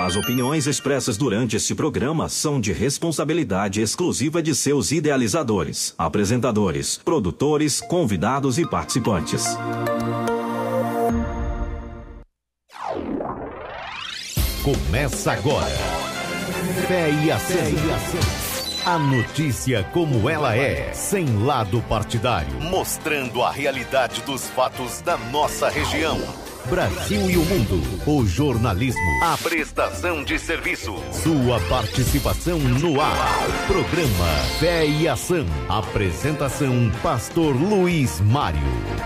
As opiniões expressas durante este programa são de responsabilidade exclusiva de seus idealizadores, apresentadores, produtores, convidados e participantes. Começa agora. Fé e Ação. A notícia como ela é, sem lado partidário, mostrando a realidade dos fatos da nossa região. Brasil e o mundo, o jornalismo, a prestação de serviço, sua participação no ar. Programa Fé e Ação. Apresentação, Pastor Luiz Mário.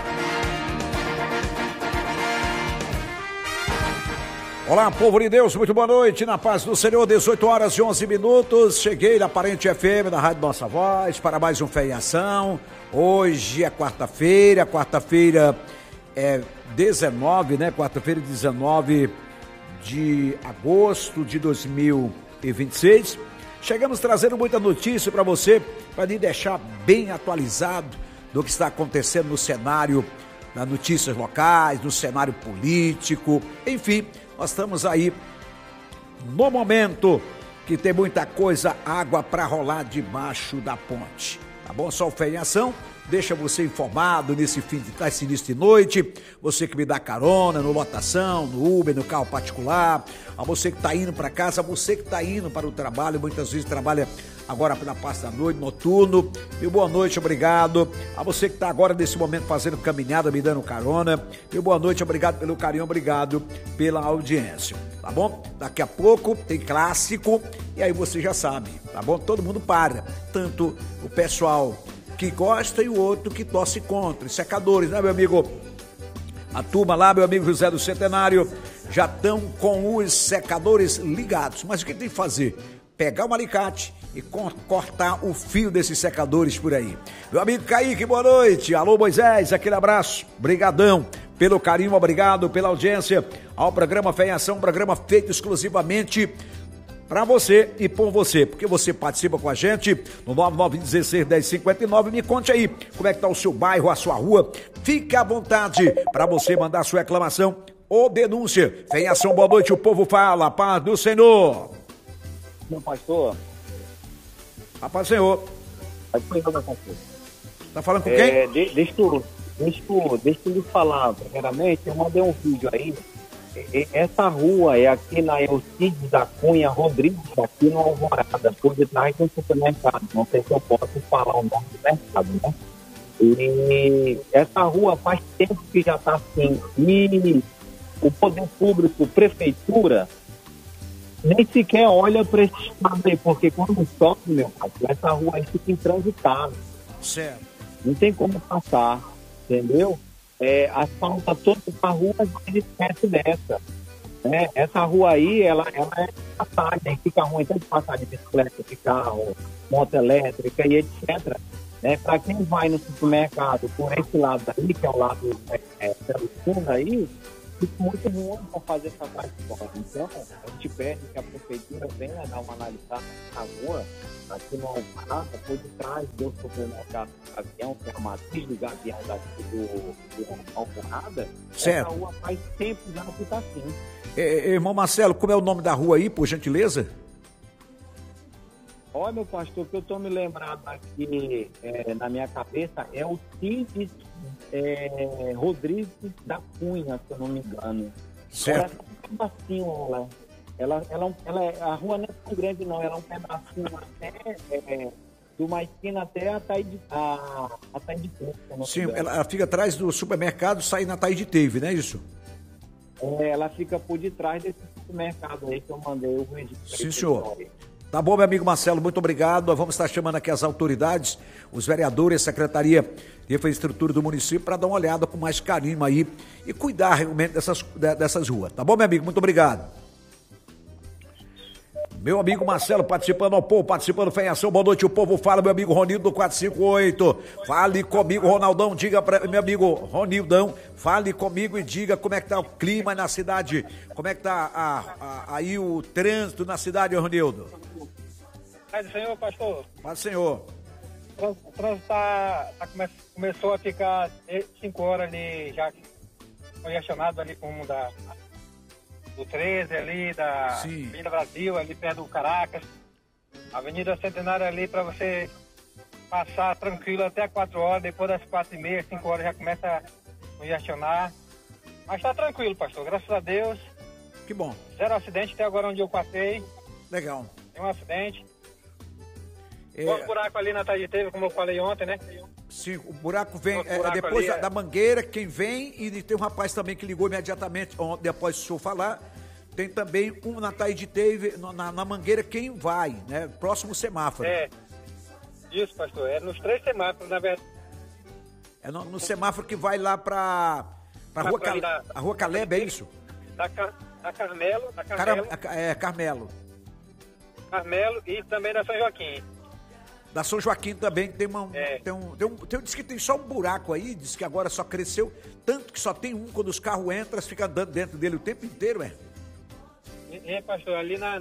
Olá, povo de Deus, muito boa noite, na paz do Senhor, 18 horas e 11 minutos, cheguei na Parente FM, da Rádio Nossa Voz, para mais um Fé em Ação. Hoje é quarta-feira é 19, né? Quarta-feira, 19 de agosto de 2026. Chegamos trazendo muita notícia para você, para lhe deixar bem atualizado do que está acontecendo no cenário das notícias locais, no cenário político, enfim. Nós estamos aí no momento que tem muita coisa, água para rolar debaixo da ponte. Tá bom? Só o Fé em Ação deixa você informado nesse início de noite. Você que me dá carona no lotação, no Uber, no carro particular. A você que está indo para casa, você que está indo para o trabalho, muitas vezes trabalha agora na parte da noite, noturno. Meu boa noite, obrigado. A você que está agora nesse momento fazendo caminhada, me dando carona. Meu boa noite, obrigado pelo carinho, obrigado pela audiência. Tá bom? Daqui a pouco tem clássico e aí você já sabe, tá bom? Todo mundo para, tanto o pessoal que gosta e o outro que torce contra. Os secadores, né, meu amigo? A turma lá, meu amigo José do Centenário, já estão com os secadores ligados. Mas o que tem que fazer? Pegar um alicate e cortar o fio desses secadores por aí. Meu amigo Kaique, boa noite. Alô, Moisés, aquele abraço. Brigadão pelo carinho, obrigado pela audiência ao programa Fé em Ação, um programa feito exclusivamente para você e por você, porque você participa com a gente no 99161059. Me conte aí como é que tá o seu bairro, a sua rua. Fique à vontade para você mandar sua reclamação ou denúncia. Fé em Ação, boa noite, o povo fala, paz do Senhor. Meu pastor. A paz do Senhor. Tá falando com quem? Deixa eu lhe falar, primeiramente, eu mandei um vídeo aí. Essa rua é aqui na Euclides da Cunha Rodrigues, aqui no Alvorada, por detrás do supermercado. Não sei se eu posso falar o nome do mercado, né? E essa rua faz tempo que já está assim. E o poder público, prefeitura, nem sequer olha para esse estado aí, porque quando sobe, meu pai, essa rua aí fica intransitável. Certo. Não tem como passar, entendeu? Asfalta toda a rua, ele esquece dessa. Né? Essa rua aí, ela é passagem, fica ruim tanto de passar de bicicleta, de carro, moto elétrica e etc. Né? Para quem vai no supermercado por esse lado aí, que é o lado pelo fundo aí, fica muito ruim para fazer essa transporte. Então, a gente pede que a prefeitura venha dar uma analisada na rua, aqui no Alvorada, por detrás do supermercado Gavião, que é a matriz do Gavião daqui do Alvorada. Certo. Essa rua faz tempo já que está assim. Irmão Marcelo, como é o nome da rua aí, por gentileza? Olha, meu pastor, que eu estou me lembrando aqui na minha cabeça é o Cid Rodrigues da Cunha, se eu não me engano. Certo. Ela é um pedacinho, a rua não é tão grande, não. Ela é um pedacinho até de uma esquina até a Taíde Teve. Sim, ela fica atrás do supermercado, sai na Taíde Teve, não é isso? Ela fica por detrás desse supermercado aí que eu mandei o registro. Sim, senhor. Tá bom, meu amigo Marcelo, muito obrigado. Nós vamos estar chamando aqui as autoridades, os vereadores, a Secretaria de Infraestrutura do município, para dar uma olhada com mais carinho aí e cuidar realmente dessas ruas. Tá bom, meu amigo? Muito obrigado. Meu amigo Marcelo participando ao povo, participando do Fé em Ação. Boa noite, o povo fala, meu amigo Ronildo do 458. Fale comigo, Ronaldão, diga para meu amigo Ronildão, fale comigo e diga como é que tá o clima na cidade, como é que tá aí o trânsito na cidade, Ronildo. Paz do Senhor, pastor. Paz do Senhor. O trânsito começou a ficar 5 horas ali, já congestionado ali com o rumo do 13 ali, da Sim. Avenida Brasil, ali perto do Caracas. Avenida Centenário ali para você passar tranquilo até 4 horas, depois das 4h30, 5 horas já começa a congestionar. Mas tá tranquilo, pastor, graças a Deus. Que bom. Zero acidente até agora onde eu passei. Legal. Tem um acidente. É, Um buraco ali na tarde teve, como eu falei ontem, né? sim, o buraco vem O buraco depois ali da mangueira, quem vem, e tem um rapaz também que ligou imediatamente, depois do senhor falar, tem também um na Taíde teve, na mangueira, quem vai, né? Próximo semáforo. É. Isso, pastor. É nos 3 semáforos, na verdade. É no semáforo que vai lá pra a Rua Caleb, é isso? Da Carmelo, Carmelo. Carmelo e também da São Joaquim. Da São Joaquim também tem É. diz que tem só um buraco aí, diz que agora só cresceu, tanto que só tem um, quando os carros entram, fica andando dentro dele o tempo inteiro, É, pastor, ali da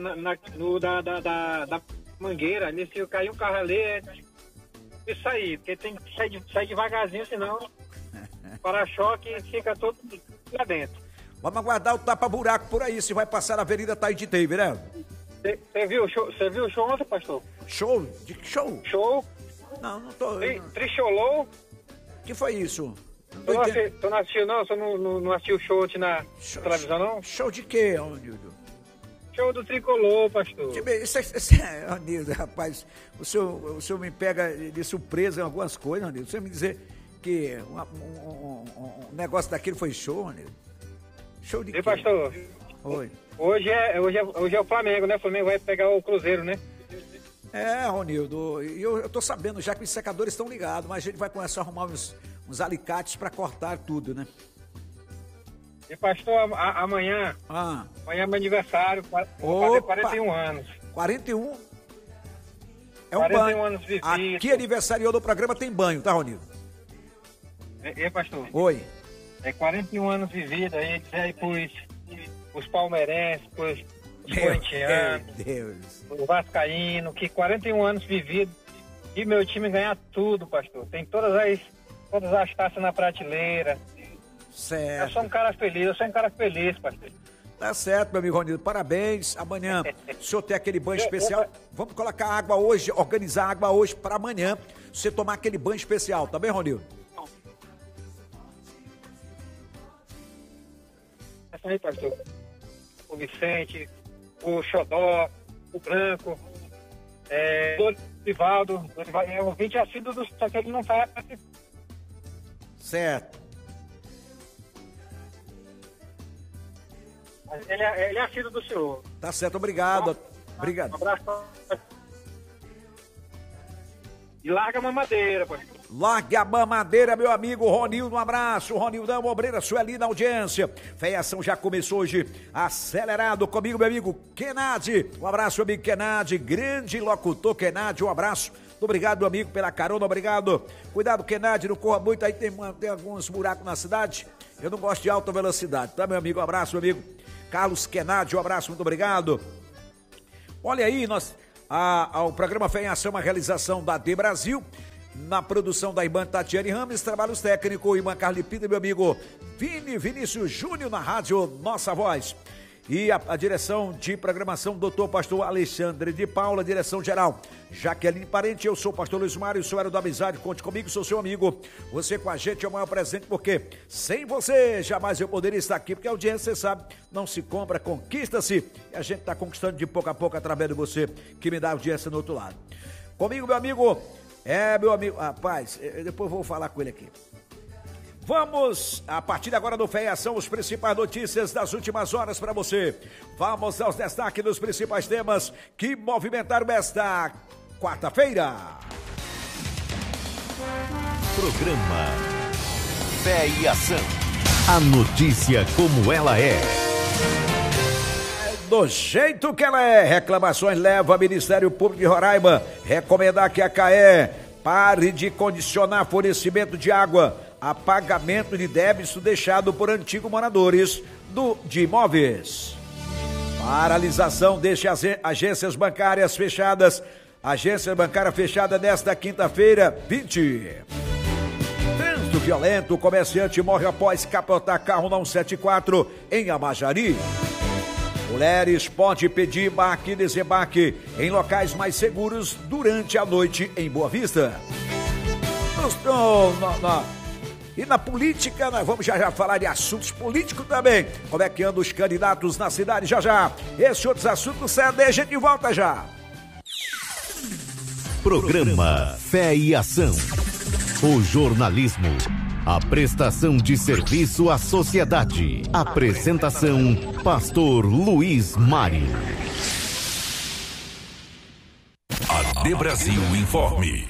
mangueira, ali se cair um carro ali, e sair, porque tem que sair devagarzinho, senão o para-choque fica todo lá dentro. Vamos aguardar o tapa-buraco por aí, se vai passar na Avenida Taiditeibe, né? Você viu o show ontem, pastor? Show? De que show? Show, Não tô... Tricholou. Que foi isso? Tu não assistiu, não? Você não assistiu o show ontem na televisão, não? Show de quê, ô Nildo? Show do Tricolor, pastor. Ô Nildo, rapaz, o senhor me pega de surpresa em algumas coisas, ô Nildo. Você me dizer que um negócio daquele foi show, Nildo? Show de quê? E pastor, Oi. hoje é o Flamengo, né? O Flamengo vai pegar o Cruzeiro, né? É, Ronildo, eu tô sabendo já que os secadores estão ligados, mas a gente vai começar a arrumar uns alicates para cortar tudo, né? E pastor, amanhã é meu aniversário, vou fazer 41 anos. 41? É um 41 banho. anos vividos. Aqui aniversariou do programa tem banho, tá, Ronildo? Pastor, Oi. é 41 anos vividos aí, dizer aí pros palmeirenses, pros corintianos, Meu Deus. o vascaíno, que 41 anos vividos e meu time ganhar tudo, pastor. Tem todas as taças na prateleira. Certo. Eu sou um cara feliz, pastor. Tá certo, meu amigo Ronildo, parabéns. Amanhã, o senhor tem aquele banho especial. Vamos colocar água hoje, organizar água hoje para amanhã, você tomar aquele banho especial, tá bem, Ronildo? Essa aí, pastor. O Vicente, o Xodó, o Branco, o Dorivaldo. É o 20 assíduo do... Só que ele não vai participar. Certo. Ele é assíduo do senhor. Tá certo, obrigado. Obrigado. Um abraço. E larga a mamadeira, pastor. Largue a mamadeira, meu amigo Ronildo, um abraço. Ronildão, Obreira, Sueli na audiência. Feiação já começou hoje, acelerado comigo, meu amigo Kenade. Um abraço, meu amigo Kenade, grande locutor Kenade, um abraço. Muito obrigado, meu amigo, pela carona, obrigado. Cuidado, Kenade, não corra muito, aí tem alguns buracos na cidade. Eu não gosto de alta velocidade, tá, meu amigo? Um abraço, meu amigo Carlos Kenade, um abraço, muito obrigado. Olha aí, o programa Fé em Ação, uma realização da D Brasil, na produção da irmã Tatiane Rames, trabalhos técnicos, irmã Carlipida, meu amigo Vinícius Júnior na rádio Nossa Voz. E a direção de programação, doutor pastor Alexandre de Paula, direção geral Jaqueline Parente, eu sou o pastor Luiz Mário, sou Era do Amizade, conte comigo, sou seu amigo, você com a gente é o maior presente, porque sem você jamais eu poderia estar aqui, porque a audiência, você sabe, não se compra, conquista-se, e a gente está conquistando de pouco a pouco através de você, que me dá audiência no outro lado. Comigo, meu amigo, rapaz, depois eu vou falar com ele aqui. Vamos, a partir de agora do Fé em Ação, os principais notícias das últimas horas para você. Vamos aos destaques dos principais temas que movimentaram esta quarta-feira. Programa Fé e Ação. A notícia como ela é. Do jeito que ela é. Reclamações levam ao Ministério Público de Roraima recomendar que a CAE pare de condicionar fornecimento de água a pagamento de débito deixado por antigos moradores de imóveis. Paralisação deixa as agências bancárias fechadas. Agência bancária fechada nesta quinta-feira, 20. Trânsito violento, o comerciante morre após capotar carro na 174 em Amajari. Mulheres, pode pedir embarque e desembarque em locais mais seguros durante a noite em Boa Vista. E na política, nós vamos já falar de assuntos políticos também. Como é que andam os candidatos na cidade já. Esse e outros assuntos, CD, a gente volta já. Programa Fé e Ação. O jornalismo. A prestação de serviço à sociedade. Apresentação, Pastor Luiz Mari. AD Brasil Informe.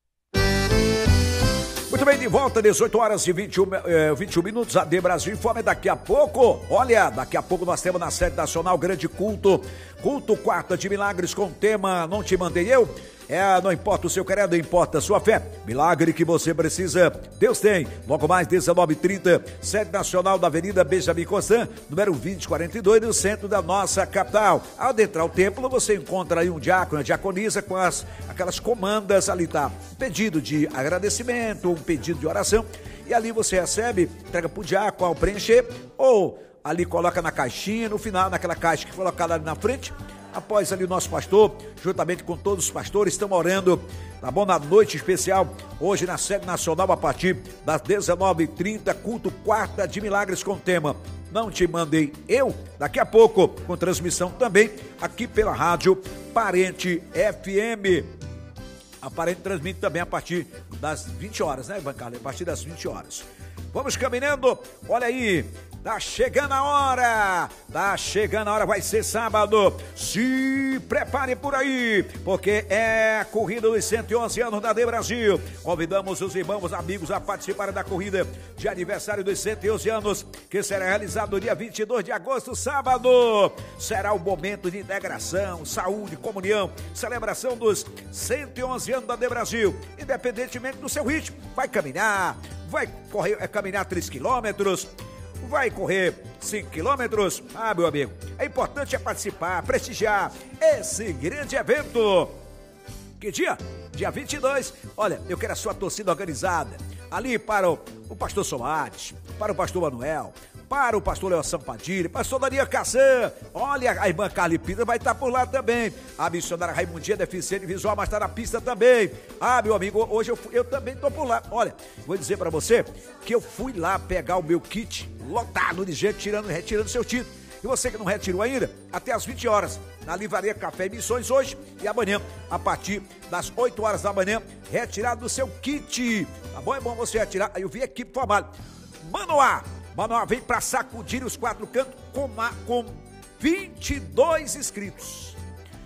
Muito bem, de volta, 18 horas e 21 minutos, AD Brasil Informe. Daqui a pouco, daqui a pouco nós temos na sede nacional grande culto Quarta de Milagres com o tema Não Te Mandei Eu. Não importa o seu credo, importa a sua fé. Milagre que você precisa, Deus tem. Logo mais, 19h30, sede nacional da Avenida Benjamin Constant, número 2042, no centro da nossa capital. Ao adentrar o templo, você encontra aí um diácono, uma diaconisa com aquelas comandas ali, tá? Um pedido de agradecimento, um pedido de oração. E ali você recebe, entrega pro diácono ao preencher, ou ali coloca na caixinha, no final, naquela caixa que foi colocada ali na frente. Após ali o nosso pastor, juntamente com todos os pastores, estão orando, tá bom? Na noite especial, hoje na sede nacional, a partir das 19h30, culto Quarta de Milagres com o tema Não Te Mandei Eu. Daqui a pouco, com transmissão também aqui pela rádio Parente FM. A Parente transmite também a partir das 20 horas, né, Ivan Carlos? A partir das 20 horas. Vamos caminhando, olha aí. Tá chegando a hora, vai ser sábado, se prepare por aí, porque é a corrida dos 111 anos da AD Brasil. Convidamos os irmãos, amigos a participarem da corrida de aniversário dos 111 anos, que será realizado no dia 22 de agosto, sábado. Será um momento de integração, saúde, comunhão, celebração dos 111 anos da AD Brasil, independentemente do seu ritmo. Vai caminhar, caminhar 3 quilômetros, vai correr 5 quilômetros. Meu amigo, é importante participar, prestigiar esse grande evento. Que dia? Dia 22. Olha, eu quero a sua torcida organizada ali para o pastor Soares, para o pastor Manuel, para o pastor Leoção Padilha, pastor Daniel Cassan. Olha, a irmã Carly Pita vai estar por lá também. A missionária Raimundinha, deficiente visual, mas está na pista também. Meu amigo, hoje eu também estou por lá. Olha, vou dizer para você que eu fui lá pegar o meu kit lotado de gente retirando seu título. E você que não retirou ainda, até às 20 horas, na Livraria Café e Missões hoje e amanhã, a partir das 8 horas da manhã, retirado do seu kit. Tá bom? É bom você retirar. Aí eu vi a equipe formada. Manoá vem para sacudir os 4 cantos com 22 inscritos.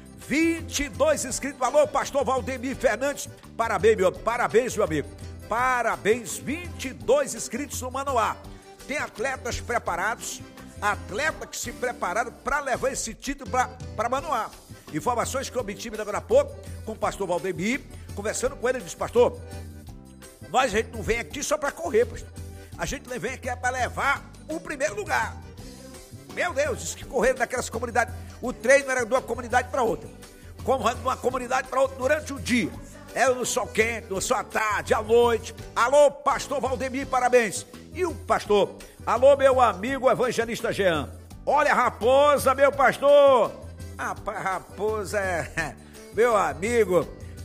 22 inscritos. Alô, pastor Valdemir Fernandes. Parabéns, meu amigo. Parabéns, 22 inscritos no Manoá. Tem atletas preparados, atletas que se prepararam para levar esse título para Manoá. Informações que eu obtive agora há pouco com o pastor Valdemir, conversando com ele, ele disse: pastor, a gente não vem aqui só para correr, pastor. A gente vem aqui para levar o primeiro lugar. Meu Deus, disse que correram daquelas comunidades. O treino era de uma comunidade para outra. Como de uma comunidade para outra durante o dia. Era no sol quente, no sol à tarde, à noite. Alô, pastor Valdemir, parabéns. E o pastor, alô, meu amigo evangelista Jean. Olha a raposa, meu pastor. Raposa é meu amigo.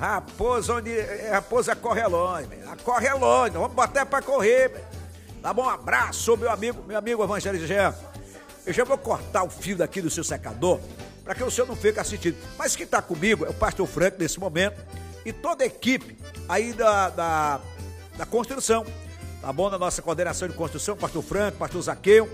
Raposa corre longe. Corre longe, vamos botar para correr. Tá bom? Um abraço, meu amigo evangelista Jean. Eu já vou cortar o fio daqui do seu secador, para que o senhor não fique assistindo. Mas quem está comigo é o pastor Franco nesse momento e toda a equipe aí da construção, tá bom? Da nossa coordenação de construção, pastor Franco, pastor Zaqueu.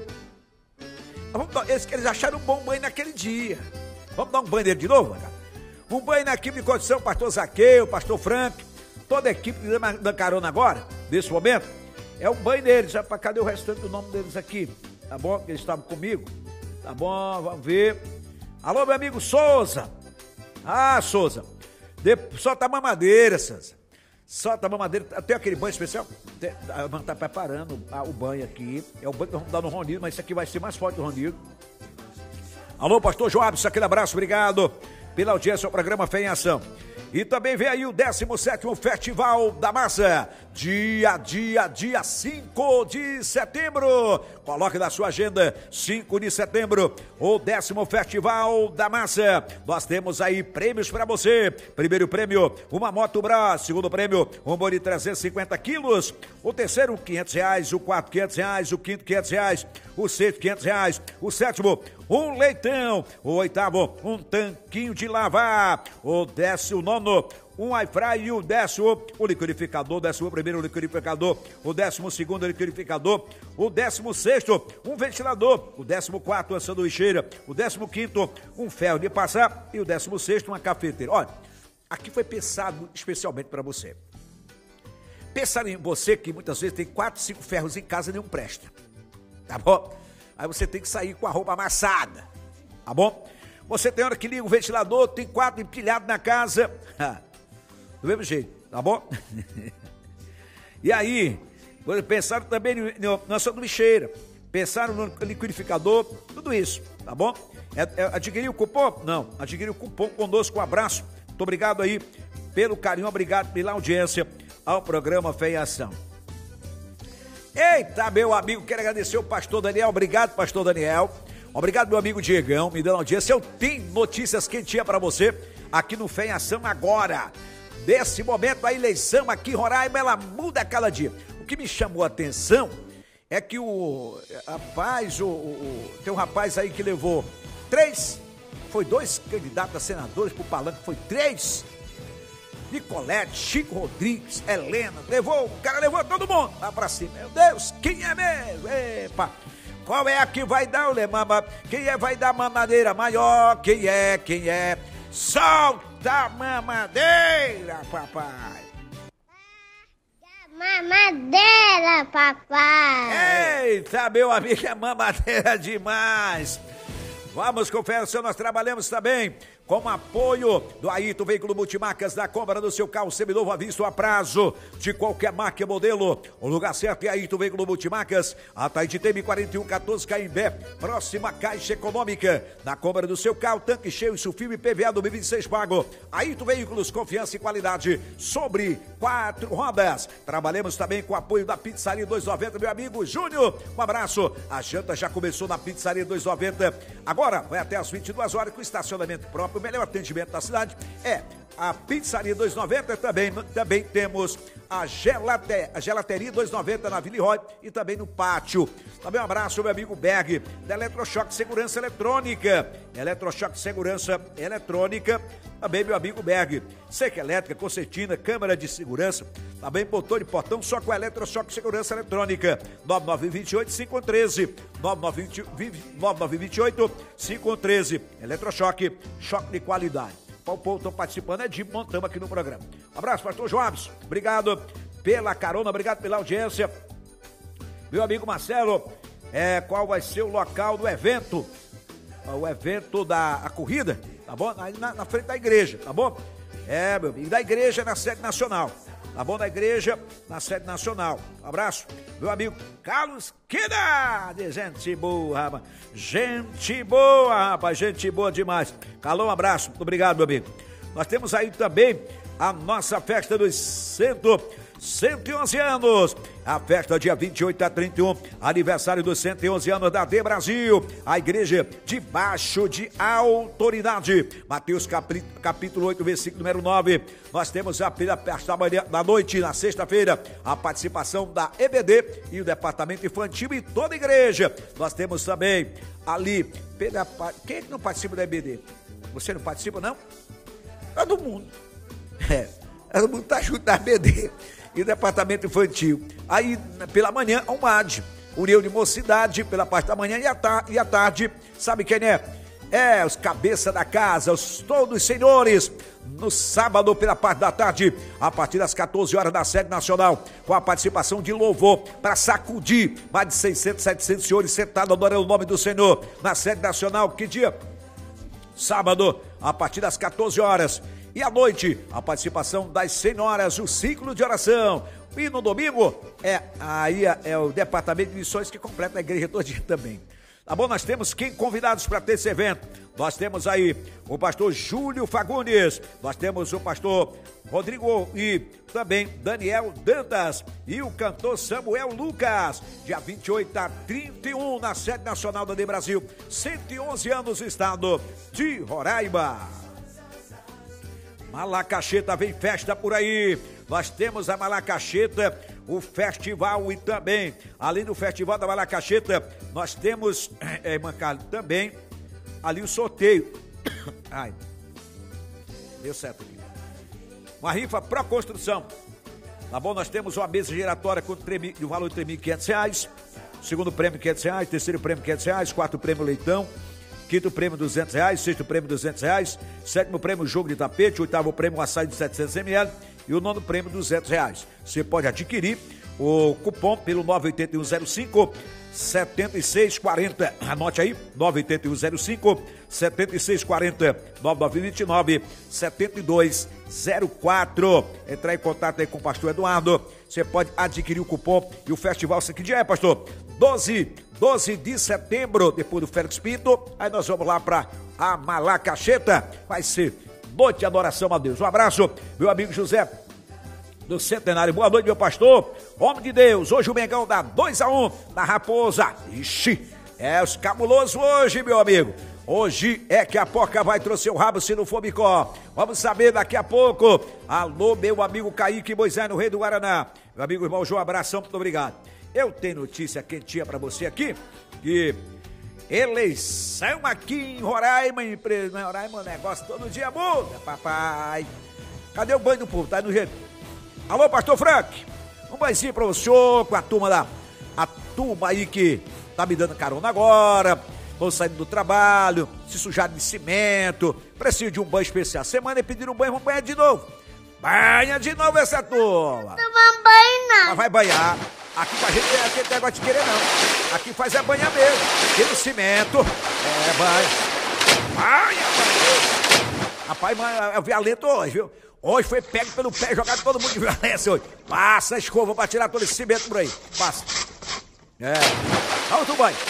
Eles acharam um bom banho naquele dia. Vamos dar um banho nele de novo, cara? Um banho na equipe de construção, pastor Zaqueu, pastor Franco, toda a equipe da carona agora, nesse momento, é um banho deles. Cadê o restante do nome deles aqui? Tá bom? Eles estavam comigo. Tá bom, vamos ver. Alô, meu amigo Souza. Souza. Solta a mamadeira, Souza. Solta a mamadeira. Tem aquele banho especial? A irmã tá preparando o banho aqui. É o banho que nós vamos dar no Ronildo, mas isso aqui vai ser mais forte do Ronildo. Alô, pastor Joabson, aquele abraço, obrigado pela audiência ao programa Fé em Ação. E também vem aí o 17º Festival da Massa, dia 5 de setembro. Coloque na sua agenda, 5 de setembro, o 10º Festival da Massa. Nós temos aí prêmios para você. Primeiro prêmio, uma Moto Bros. Segundo prêmio, um boi de 350 quilos. O terceiro, R$500. O quarto, R$500. O quinto, R$500. O sexto, R$500. O sétimo, um leitão. O oitavo, um tanquinho de lavar. O 19º, um airfry. E o 10º, o liquidificador. O 11º, o liquidificador. O 12º, o liquidificador. O 16º, um ventilador. O 14º, uma sanduicheira. O 15º, um ferro de passar. E o 16º, uma cafeteira. Olha, aqui foi pensado especialmente para você. Pensar em você que muitas vezes tem 4, 5 ferros em casa e nenhum presta. Tá bom? Aí você tem que sair com a roupa amassada. Tá bom? Você tem hora que liga o ventilador, tem 4 empilhados na casa. Do mesmo jeito, tá bom? E aí, pensaram também na sanduicheira, pensaram no liquidificador, tudo isso, tá bom? Adquiriu o cupom? Não, adquiriu o cupom conosco, um abraço. Muito obrigado aí pelo carinho, obrigado pela audiência ao programa Fé em Ação. Eita, meu amigo, quero agradecer o pastor Daniel, obrigado, pastor Daniel. Obrigado, meu amigo Diegão, me dando audiência. Eu tenho notícias quentinhas para você aqui no Fé em Ação agora. Nesse momento, a eleição aqui em Roraima, ela muda a cada dia. O que me chamou a atenção é que tem um rapaz aí que levou 2 candidatos a senadores pro palanque, foi 3. Nicolete, Chico Rodrigues, Helena, o cara levou todo mundo lá pra cima. Meu Deus, quem é mesmo? Epa! Qual é a que vai dar o lemama? Quem vai dar mamadeira maior? Quem é? Solta a mamadeira, papai! Mamadeira, papai! Eita, meu amigo, é mamadeira demais! Vamos com fé, nós trabalhamos também com apoio do Aito Veículo Multimarcas, da compra do seu carro seminovo à vista ou a prazo, de qualquer marca e modelo. O lugar certo é Aito Veículo Multimarcas, Ataititeme 4114 Caimbé, próxima à Caixa Econômica. Na compra do seu carro, tanque cheio e sulfilme PVA 2026 pago. Aito Veículos, confiança e qualidade sobre 4 rodas. Trabalhamos também com o apoio da Pizzaria 290, meu amigo Júnior. Um abraço. A janta já começou na Pizzaria 290. Agora vai até as 22 horas com estacionamento próprio. O melhor atendimento da cidade é a Pizzaria 290, também temos a Gelateria 290 na Vila Roy e também no pátio. Também um abraço ao meu amigo Berg, da Eletrochoque Segurança Eletrônica. Eletrochoque Segurança Eletrônica, também meu amigo Berg. Cerca elétrica, concertina, câmera de segurança, também motor e portão, só com a Eletrochoque Segurança Eletrônica. 9928-5113, 9928-5113. Eletrochoque, choque de qualidade. O povo estão participando, de montamos aqui no programa. Um abraço, pastor Joabs, obrigado pela carona, obrigado pela audiência. Meu amigo Marcelo, qual vai ser o local do evento? O evento da corrida, tá bom? Na frente da igreja, tá bom? Meu amigo, da igreja na sede nacional, tá bom? Da igreja na sede nacional. Um abraço, meu amigo Carlos Queda, de gente boa, rapaz. Gente boa, rapaz, gente boa demais. Calou, um abraço, muito obrigado, meu amigo. Nós temos aí também a nossa festa dos 111 anos. A festa dia 28 a 31, aniversário dos 111 anos da D Brasil. A igreja debaixo de autoridade. Mateus capítulo 8, versículo número 9. Nós temos a parte da noite, na sexta-feira, a participação da EBD e o departamento infantil e toda a igreja. Nós temos também ali, quem é que não participa da EBD? Você não participa, não? Todo mundo. Todo mundo está junto da EBD e o departamento infantil. Aí, pela manhã, a UMAD, União de Mocidade, pela parte da manhã e à tarde, sabe quem é? Os cabeça da casa, todos os senhores, no sábado, pela parte da tarde, a partir das 14 horas da sede nacional, com a participação de louvor, para sacudir mais de 600, 700 senhores sentados adorando o nome do Senhor, na sede nacional. Que dia? Sábado, a partir das 14 horas. E à noite, a participação das senhoras, o ciclo de oração. E no domingo, é o departamento de missões que completa a igreja todo dia também. Tá bom? Nós temos convidados para ter esse evento. nós temos aí o pastor Júlio Fagundes, nós temos o pastor Rodrigo e também Daniel Dantas e o cantor Samuel Lucas, dia 28 a 31 na sede nacional da De Brasil, 111 anos, estado de Roraima. Malacacheta, vem festa por aí. Nós temos a Malacacheta, o festival, e também, além do festival da Malacacheta, nós temos, também, ali o sorteio. Ai, deu certo aqui. Uma rifa Pro Construção. Tá bom? Nós temos uma mesa giratória com o valor de R$3.500. Segundo prêmio R$500, terceiro prêmio R$500, quarto prêmio leitão, quinto prêmio R$200, sexto prêmio R$200, sétimo prêmio jogo de tapete, oitavo prêmio açaí de 700 ml e o nono prêmio R$200. Você pode adquirir o cupom pelo 98105 7640. Anote aí, 98105 7640, 9929 7204. Entrar em contato aí com o pastor Eduardo. Você pode adquirir o cupom e o festival. Que dia é, pastor? 12 de setembro, depois do Félix Pinto. Aí nós vamos lá para a Malacacheta. Vai ser noite de adoração a Deus. Um abraço, meu amigo José do Centenário. Boa noite, meu pastor. Homem de Deus, hoje o Mengão dá 2-1 na Raposa. Ixi, é os cabulosos hoje, meu amigo. Hoje é que a porca vai trouxer o rabo se não for bicó. Vamos saber daqui a pouco. Alô, meu amigo Kaique Moisés, no Rei do Guaraná. Meu amigo irmão João, abração, muito obrigado. Eu tenho notícia quentinha pra você aqui, que eleição aqui em Roraima, em Roraima, o negócio todo dia muda, papai. Cadê o banho do povo? Tá no jeito. Alô, pastor Frank, um banhozinho pra você, com a turma a turma aí que tá me dando carona agora, vão saindo do trabalho, se sujaram de cimento, preciso de um banho especial. Semana e pediram um banho, vamos banhar de novo. Banha de novo essa turma. Não vamos banhar, não. Mas vai banhar. Aqui pra gente não é aquele negócio de querer, não. Aqui faz é banhar mesmo. Tira o cimento. É, banha. Banha. Rapaz, é violento hoje, viu? Hoje foi pego pelo pé, jogado todo mundo de violência hoje. Passa a escova pra tirar todo esse cimento por aí. Passa. É. Vamos pro banho.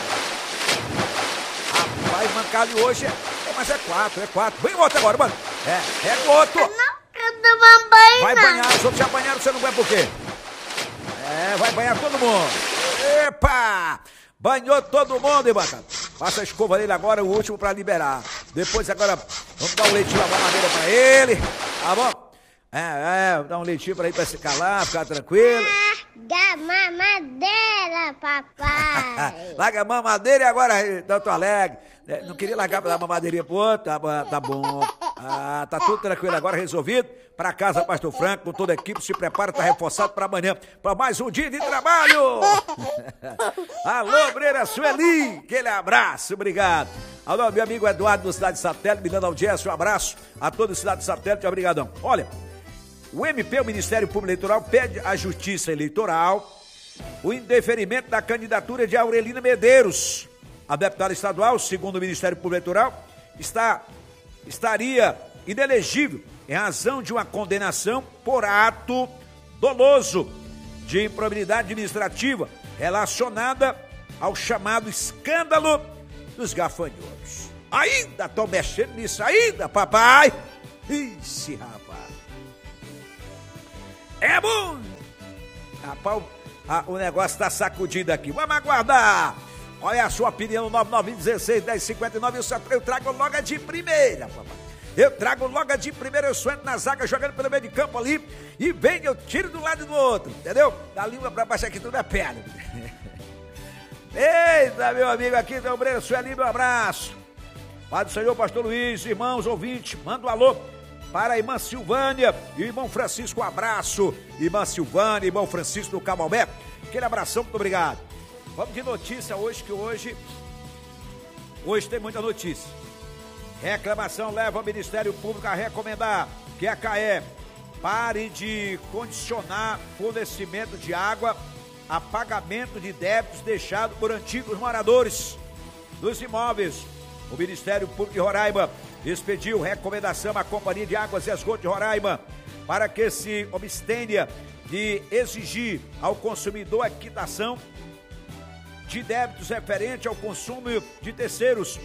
Rapaz, mancado hoje mas é 4. Vem o outro agora, mano. É o outro. Eu não vou banhar. Vai banhar, os outros já banharam, você não banha por quê? É, vai banhar todo mundo. Epa! Banhou todo mundo, hein, batata? Passa a escova nele agora, o último pra liberar. Depois agora, vamos dar um leitinho da mamadeira pra ele. Tá bom? Dá um leitinho pra ele pra se calar, ficar tranquilo. Larga a mamadeira, papai. Larga a mamadeira e agora, tanto alegre. Não queria largar pra dar mamadeirinha pro outro? Tá bom. Tá tudo tranquilo agora, resolvido. Pra casa, pastor Franco, com toda a equipe, se prepara, tá reforçado pra amanhã, pra mais um dia de trabalho. Alô, Breira Sueli, aquele abraço, obrigado. Alô, meu amigo Eduardo do Cidade Satélite, me dando audiência, um abraço a toda a Cidade Satélite, obrigadão. Olha, o MP, o Ministério Público Eleitoral, pede à Justiça Eleitoral o indeferimento da candidatura de Aurelina Medeiros. A deputada estadual, segundo o Ministério Público Eleitoral, estaria inelegível em razão de uma condenação por ato doloso de improbidade administrativa relacionada ao chamado escândalo dos gafanhotos. Ainda estão mexendo nisso ainda, papai? Ixi, rapaz. É bom. Rapaz, o negócio está sacudido aqui. Vamos aguardar. Olha a sua opinião, 9916-1059. Eu trago logo de primeira, papai. Eu trago logo de primeira, eu suento na zaga, jogando pelo meio de campo ali, e vem, eu tiro de um lado e do outro, entendeu? Da língua pra baixo aqui tudo é perna. Eita, meu amigo aqui, do Breira Sueli, meu abraço. Pai do Senhor, pastor Luiz, irmãos, ouvintes, manda um alô para a irmã Silvânia e o irmão Francisco, um abraço. Irmã Silvânia, irmão Francisco do Camalbé, aquele abração, muito obrigado. Vamos de notícia hoje, que hoje tem muita notícia. Reclamação leva o Ministério Público a recomendar que a CAE pare de condicionar fornecimento de água a pagamento de débitos deixados por antigos moradores dos imóveis. O Ministério Público de Roraima expediu recomendação à Companhia de Águas e Esgoto de Roraima para que se abstenha de exigir ao consumidor a quitação de débitos referente ao consumo de terceiros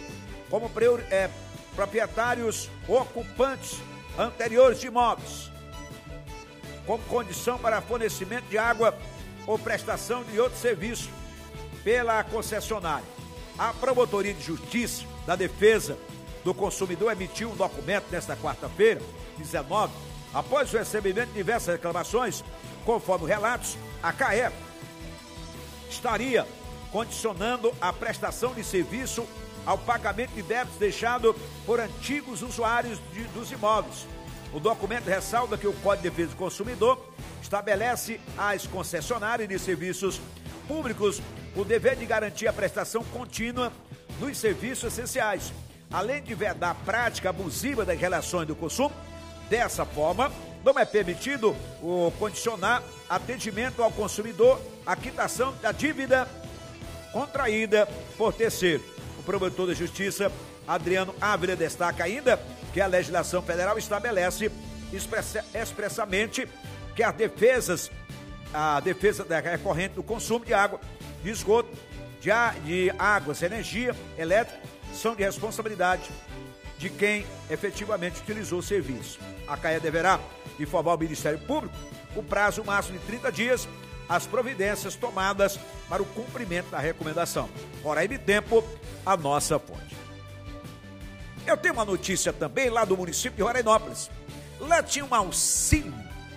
como proprietários ocupantes anteriores de imóveis, como condição para fornecimento de água ou prestação de outro serviço pela concessionária. A Promotoria de Justiça da Defesa do Consumidor emitiu um documento nesta quarta-feira, 19, após o recebimento de diversas reclamações, conforme relatos, a CAE estaria condicionando a prestação de serviço ao pagamento de débitos deixado por antigos usuários dos imóveis. O documento ressalta que o Código de Defesa do Consumidor estabelece às concessionárias de serviços públicos o dever de garantir a prestação contínua dos serviços essenciais, além de vedar a prática abusiva das relações do consumo. Dessa forma, não é permitido condicionar atendimento ao consumidor à quitação da dívida contraída por terceiro. O promotor da Justiça, Adriano Ávila, destaca ainda que a legislação federal estabelece expressamente que a defesa da recorrente do consumo de água, de esgoto, de águas, energia elétrica, são de responsabilidade de quem efetivamente utilizou o serviço. A CAE deverá informar ao Ministério Público o prazo máximo de 30 dias as providências tomadas para o cumprimento da recomendação. Hora e tempo, a nossa fonte. Eu tenho uma notícia também lá do município de Rorainópolis. Lá tinha um auxílio.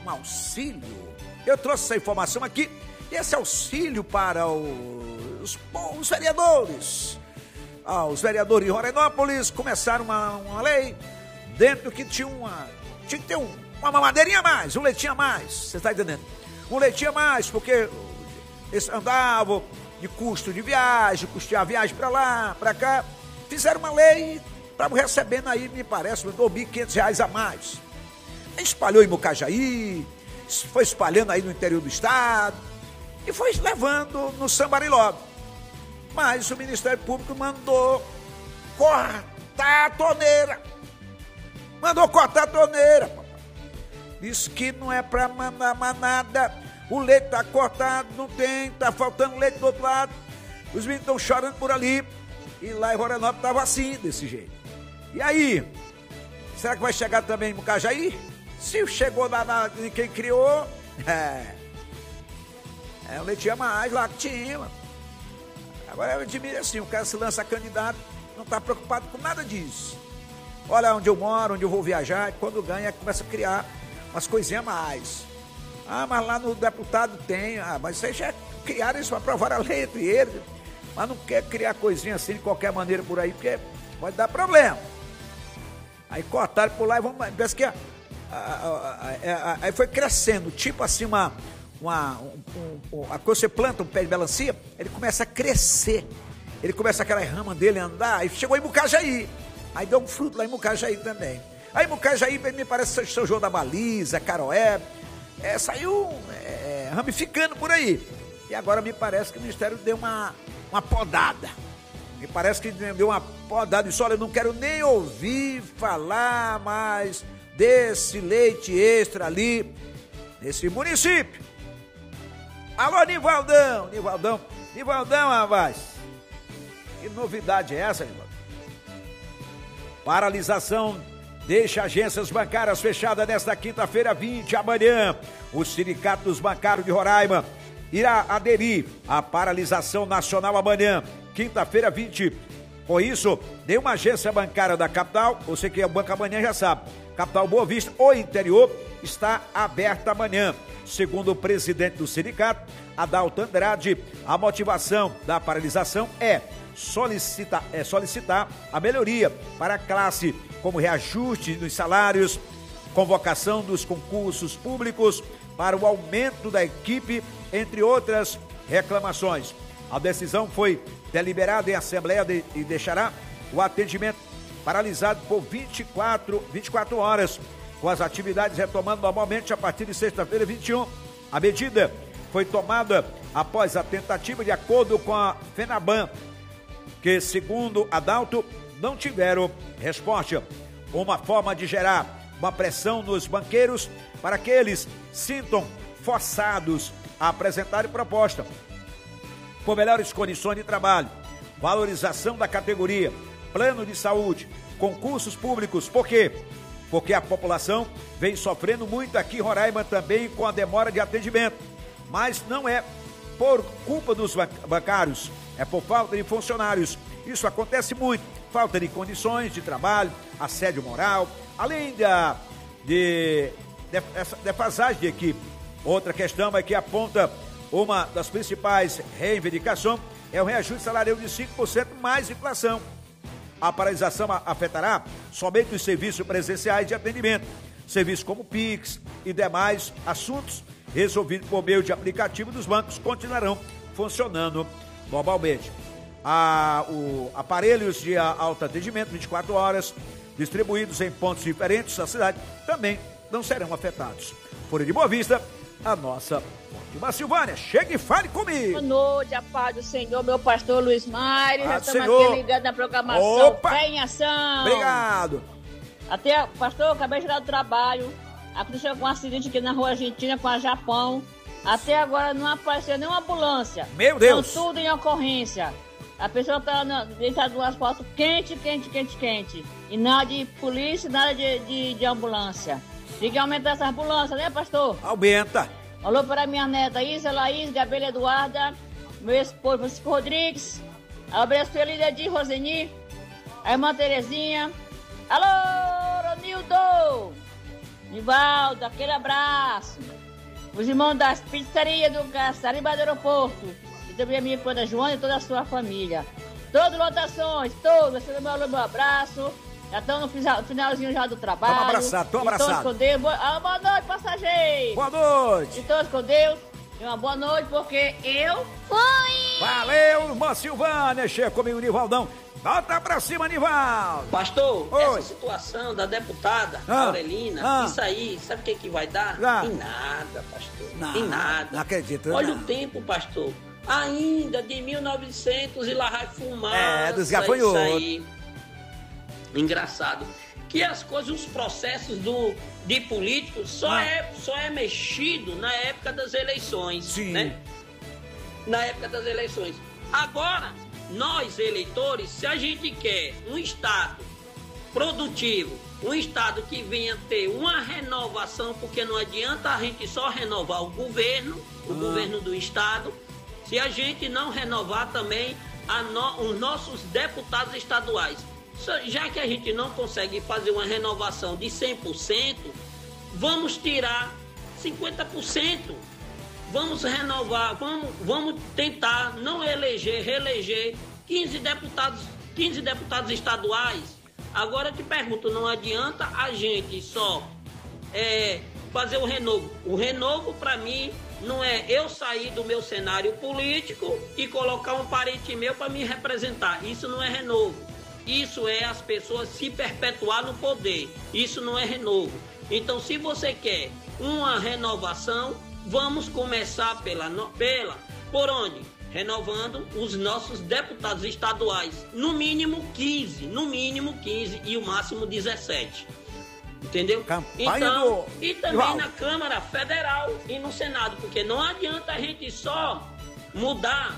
Eu trouxe essa informação aqui. Esse auxílio para os vereadores. Os vereadores de Rorainópolis começaram uma lei dentro que tinha que ter uma mamadeirinha a mais, um leitinho a mais. Você está entendendo? Um leitinho a mais, porque eles andavam de custo de viagem, custear a viagem para lá, para cá. Fizeram uma lei, estavam recebendo aí, me parece, R$2.500 a mais. Espalhou em Mucajaí, foi espalhando aí no interior do estado e foi levando no Sambariló. Mas o Ministério Público mandou cortar a torneira. Papai. Disse que não é para mandar mais nada. O leite está cortado, não tem, está faltando leite do outro lado. Os meninos estão chorando por ali. E lá em Rorainópolis estava assim, desse jeito. E aí, será que vai chegar também em Mucajaí? Se chegou de quem criou, o leite a mais lá que tinha, mano. Agora eu admiro assim, o cara se lança candidato, não está preocupado com nada disso. Olha onde eu moro, onde eu vou viajar, e quando ganha começa a criar umas coisinhas a mais. Mas lá no deputado tem, mas vocês já criaram isso para aprovar a lei entre eles, mas não quer criar coisinha assim de qualquer maneira por aí, porque pode dar problema. Aí cortaram por lá e vamos, parece que aí foi crescendo, tipo assim a coisa, você planta um pé de melancia, ele começa a crescer, ele começa aquela rama dele a andar, aí chegou em Mucajaí, aí deu um fruto lá em Mucajaí também. Aí Mucajaí, me parece São João da Baliza, Caroé, saiu ramificando por aí. E agora me parece que o Ministério deu uma podada. Me parece que deu uma podada. E olha, eu não quero nem ouvir falar mais desse leite extra ali, nesse município. Alô, Nivaldão, rapaz. Que novidade é essa, Nivaldão? Paralisação deixa agências bancárias fechadas nesta quinta-feira, 20, amanhã. O Sindicato dos Bancários de Roraima irá aderir à paralisação nacional amanhã, quinta-feira, 20. Com isso, nenhuma agência bancária da capital, você que é o Banco Amanhã já sabe, capital Boa Vista ou interior, está aberta amanhã. Segundo o presidente do sindicato, Adalto Andrade, a motivação da paralisação é solicitar a melhoria para a classe, como reajuste dos salários, convocação dos concursos públicos para o aumento da equipe, entre outras reclamações. A decisão foi deliberada em assembleia e deixará o atendimento paralisado por 24 horas, com as atividades retomando normalmente a partir de sexta-feira, 21. A medida foi tomada após a tentativa de acordo com a FENABAN, que, segundo Adalto, não tiveram resposta. Uma forma de gerar uma pressão nos banqueiros para que eles sintam forçados a apresentarem proposta por melhores condições de trabalho, valorização da categoria, plano de saúde, concursos públicos. Por quê? Porque a população vem sofrendo muito aqui em Roraima também com a demora de atendimento. Mas não é por culpa dos bancários, é por falta de funcionários. Isso acontece muito, falta de condições de trabalho, assédio moral, além de defasagem de equipe. Outra questão é que aponta uma das principais reivindicações é o reajuste salarial de 5% mais inflação. A paralisação afetará somente os serviços presenciais de atendimento, serviços como Pix e demais assuntos resolvidos por meio de aplicativo dos bancos continuarão funcionando normalmente. Aparelhos de autoatendimento 24 horas, distribuídos em pontos diferentes da cidade, também não serão afetados. Por de Boa Vista, a nossa ótima Silvânia. Chega e fale comigo. Boa noite, a paz do Senhor, meu pastor Luiz Mário. Já estamos Senhor. aqui ligados na programação. Opa. Fé em ação. Obrigado. Até, pastor, acabei de chegar do trabalho. Aconteceu um acidente aqui na rua Argentina com a Japão. Até agora não apareceu nenhuma ambulância. Meu Deus. Estão tudo em ocorrência. A pessoa está deitada no asfalto quente. E nada de polícia, nada de ambulância. Tem que aumentar essa ambulância, né, pastor? Aumenta. Alô para minha neta Isa, Laís, Gabriela Eduarda, meu esposo Francisco Rodrigues, a abraço Lídia de Roseni, a irmã Terezinha. Alô, Ronildo! Nivaldo, aquele abraço. Os irmãos das pizzarias do Caçariba do Aeroporto. E também a minha irmã Joana e toda a sua família. Todas lotações, todas. Meu abraço. Já estão no finalzinho já do trabalho. Tô abraçado. Todos com Deus. Boa noite, passageiro. Boa noite. E todos com Deus. E uma boa noite, porque eu fui. Valeu, irmã Silvânia. Chega comigo, Nivaldão. Volta pra cima, Nivaldo. Pastor, Oi. essa situação da deputada Aurelina, isso aí, sabe o que vai dar? Em nada, pastor. Em nada. Não acredito. Olha o tempo, pastor. Ainda de 1900 e lá vai fumar. Dos gafanhotos. Isso aí. Engraçado. Que as coisas, os processos de políticos só é mexido na época das eleições. Sim. Né? Na época das eleições. Agora, nós, eleitores, se a gente quer um Estado produtivo, um Estado que venha ter uma renovação, porque não adianta a gente só renovar o governo do Estado, se a gente não renovar também os nossos deputados estaduais. Já que a gente não consegue fazer uma renovação de 100%, vamos tirar 50%. Vamos renovar, vamos tentar não reeleger 15 deputados estaduais. Agora eu te pergunto, não adianta a gente só fazer o renovo. O renovo, para mim, não é eu sair do meu cenário político e colocar um parente meu para me representar. Isso não é renovo. Isso é as pessoas se perpetuar no poder. Isso não é renovo. Então, se você quer uma renovação, vamos começar por onde? Renovando os nossos deputados estaduais. No mínimo 15 e o máximo 17. Entendeu? Então, e também na Câmara Federal e no Senado, porque não adianta a gente só mudar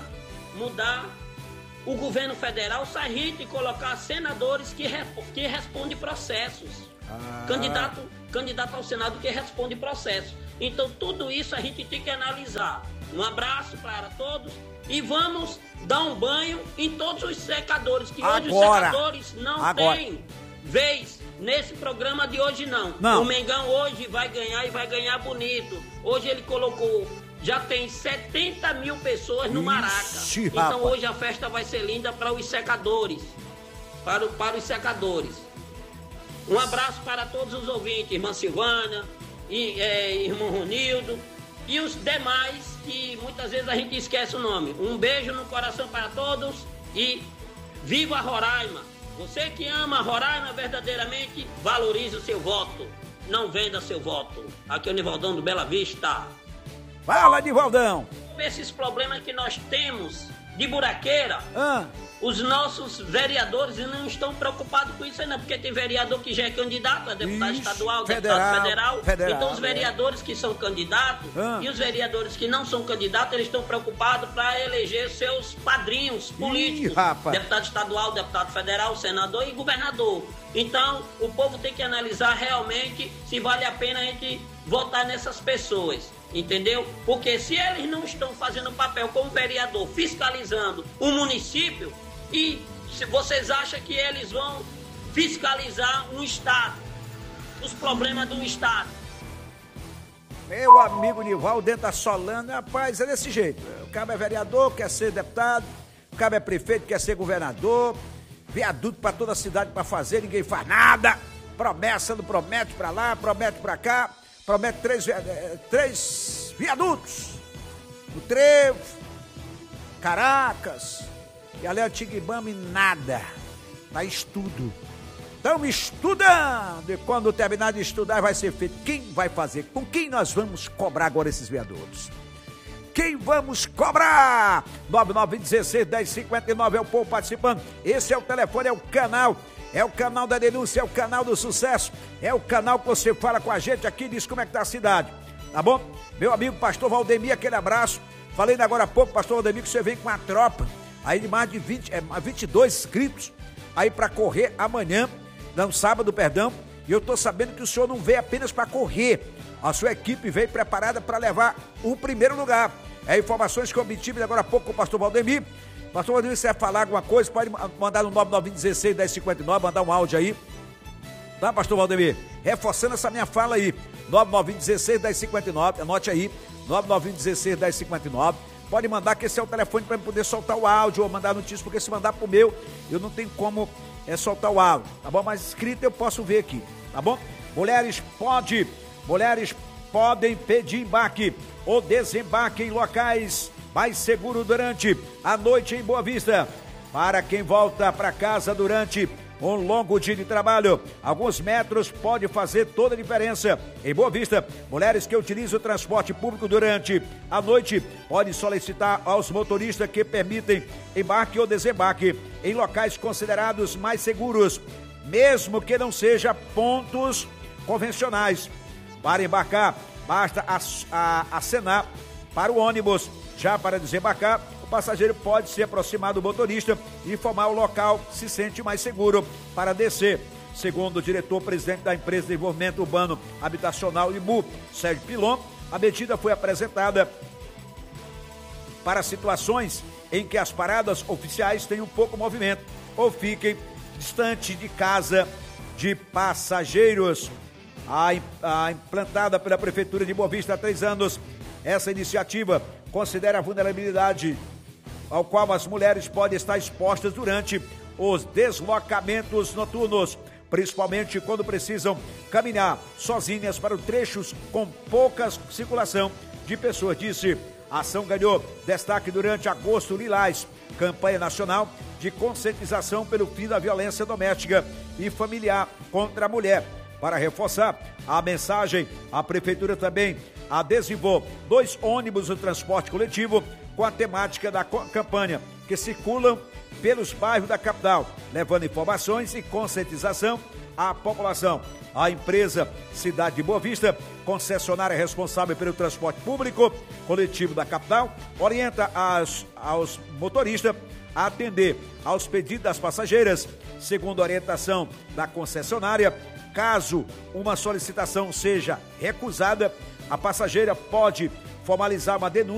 o governo federal se a gente colocar senadores que respondem processos. Candidato ao Senado que responde processos. Então, tudo isso a gente tem que analisar. Um abraço para todos e vamos dar um banho em todos os secadores, que hoje os secadores não têm vez nesse programa de hoje, não. O Mengão hoje vai ganhar e vai ganhar bonito. Hoje ele colocou, já tem 70 mil pessoas no Maraca. Então hoje a festa vai ser linda para os secadores. Para os secadores. Um abraço para todos os ouvintes, irmã Silvana, irmão Ronildo e os demais que muitas vezes a gente esquece o nome. Um beijo no coração para todos e viva Roraima! Você que ama Roraima verdadeiramente, valorize o seu voto. Não venda seu voto. Aqui é o Nivaldão do Bela Vista. Fala, Nivaldão! Esses problemas que nós temos de buraqueira, os nossos vereadores não estão preocupados com isso ainda, porque tem vereador que já é candidato a deputado estadual, deputado federal. Então os vereadores que são candidatos e os vereadores que não são candidatos, eles estão preocupados para eleger seus padrinhos políticos, deputado estadual, deputado federal, senador e governador. Então o povo tem que analisar realmente se vale a pena a gente votar nessas pessoas. Entendeu? Porque se eles não estão fazendo papel como vereador, fiscalizando o município, e se vocês acham que eles vão fiscalizar um estado, os problemas do estado? Meu amigo Nivaldo dentro da Solana, rapaz, é desse jeito. O cara é vereador, quer ser deputado, o cara é prefeito, quer ser governador, viaduto pra toda a cidade pra fazer, ninguém faz nada, promessa não promete pra lá, promete pra cá. Promete três viadutos, o Trevo, Caracas, e ali é o Tiguibama e nada, tá estudo. Estamos estudando, e quando terminar de estudar vai ser feito. Quem vai fazer? Com quem nós vamos cobrar agora esses viadutos? Quem vamos cobrar? 9916-1059 é o povo participando. Esse é o telefone, é o canal. É o canal da denúncia, é o canal do sucesso, é o canal que você fala com a gente aqui e diz como é que tá a cidade, tá bom? Meu amigo Pastor Valdemir, aquele abraço. Falei agora há pouco, Pastor Valdemir, que você vem com a tropa aí de mais de 22 inscritos aí para correr amanhã, não, sábado, perdão, e eu tô sabendo que o senhor não veio apenas para correr, a sua equipe veio preparada para levar o primeiro lugar. É informações que eu obtive agora há pouco com o Pastor Valdemir. Pastor Valdemir, se você quer falar alguma coisa, pode mandar no 9916-1059, mandar um áudio aí. Tá, Pastor Valdemir? Reforçando essa minha fala aí. 9916-1059, anote aí. 9916-1059. Pode mandar, que esse é o telefone para eu poder soltar o áudio ou mandar notícia, porque se mandar pro meu, eu não tenho como soltar o áudio, tá bom? Mas escrito eu posso ver aqui, tá bom? Mulheres podem pedir embarque ou desembarque em locais mais seguro durante a noite em Boa Vista. Para quem volta para casa durante um longo dia de trabalho, alguns metros pode fazer toda a diferença. Em Boa Vista, mulheres que utilizam o transporte público durante a noite podem solicitar aos motoristas que permitem embarque ou desembarque em locais considerados mais seguros, mesmo que não sejam pontos convencionais. Para embarcar, basta acenar para o ônibus. Já para desembarcar, o passageiro pode se aproximar do motorista e informar o local que se sente mais seguro para descer. Segundo o diretor-presidente da Empresa de Desenvolvimento Urbano Habitacional IMU, Sérgio Pilon, a medida foi apresentada para situações em que as paradas oficiais tenham pouco movimento ou fiquem distante de casa de passageiros. A implantada pela Prefeitura de Boa Vista há 3 anos, essa iniciativa considera a vulnerabilidade ao qual as mulheres podem estar expostas durante os deslocamentos noturnos, principalmente quando precisam caminhar sozinhas para trechos com pouca circulação de pessoas, disse. A ação ganhou destaque durante Agosto Lilás, campanha nacional de conscientização pelo fim da violência doméstica e familiar contra a mulher. Para reforçar a mensagem, a Prefeitura também adesivou 2 ônibus do transporte coletivo com a temática da campanha, que circulam pelos bairros da capital, levando informações e conscientização à população. A empresa Cidade de Boa Vista, concessionária responsável pelo transporte público coletivo da capital, orienta aos motoristas a atender aos pedidos das passageiras. Segundo a orientação da concessionária, caso uma solicitação seja recusada, a passageira pode formalizar uma denúncia